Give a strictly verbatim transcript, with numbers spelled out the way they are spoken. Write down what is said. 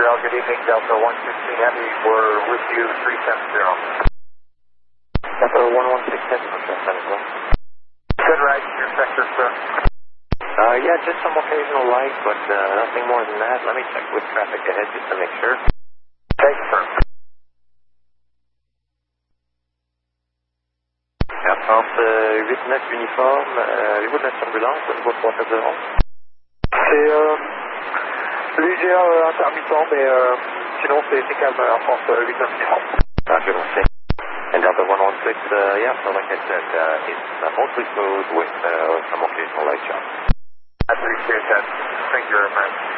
Montreal, good evening, Delta one sixteen Heavy, we're with you, three seven zero. Delta one one six Heavy, three seven zero. Good ride to your sector, sir. Uh, yeah, just some occasional light, but uh, nothing more than that. Let me check with traffic ahead just to make sure. Thank you, sir. Air France euh, huit neuf uniforme, euh, avez-vous de la turbulence au niveau trois sept zéro? C'est euh, léger euh, intermittent, mais euh, sinon c'est c'est calme, Air France euh, huit neuf uniforme. Roger, merci. And Delta one one six, uh, yeah, so like I said, uh, it's uh, mostly smooth with uh, some occasional light shots. I appreciate that. Thank you very much.